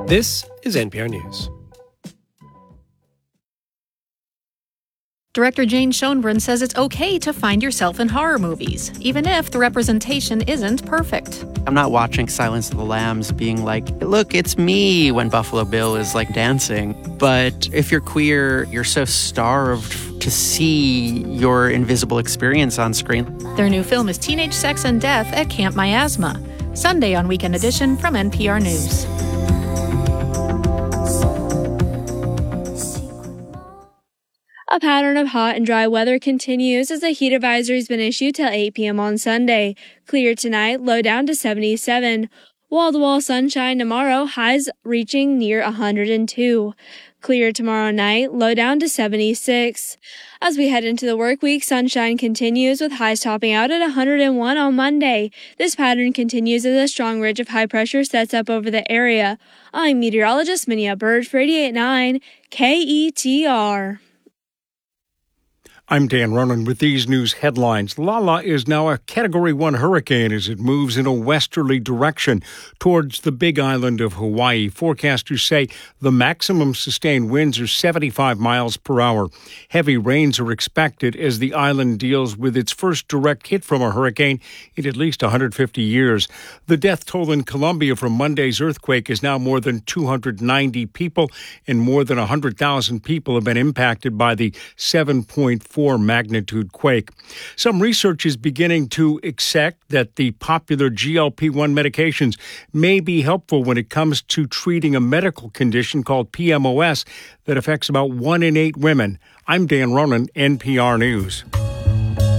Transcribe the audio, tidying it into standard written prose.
This is NPR News. Director Jane Schoenbrun says it's okay to find yourself in horror movies, even if the representation isn't perfect. I'm not watching Silence of the Lambs being like, look, it's me, when Buffalo Bill is like dancing. But if you're queer, you're so starved to see your invisible experience on screen. Their new film is Teenage Sex and Death at Camp Miasma, Sunday on Weekend Edition from NPR News. A pattern of hot and dry weather continues as a heat advisory has been issued till 8 p.m. on Sunday. Clear tonight, low down to 77. Wall-to-wall sunshine tomorrow, highs reaching near 102. Clear tomorrow night, low down to 76. As we head into the work week, sunshine continues with highs topping out at 101 on Monday. This pattern continues as a strong ridge of high pressure sets up over the area. I'm meteorologist Minia Bird for 88.9 KETR. I'm Dan Ronan with these news headlines. Lala is now a Category 1 hurricane as it moves in a westerly direction towards the Big Island of Hawaii. Forecasters say the maximum sustained winds are 75 miles per hour. Heavy rains are expected as the island deals with its first direct hit from a hurricane in at least 150 years. The death toll in Colombia from Monday's earthquake is now more than 290 people, and more than 100,000 people have been impacted by the 7.4 magnitude quake. Some research is beginning to accept that the popular GLP-1 medications may be helpful when it comes to treating a medical condition called PMOS that affects about 1 in 8 women. I'm Dan Ronan, NPR News.